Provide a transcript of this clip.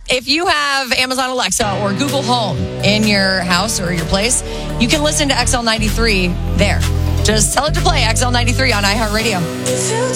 if you have Amazon Alexa or Google Home in your house or your place, you can listen to XL93 there. Just tell it to play XL93 on iHeartRadio.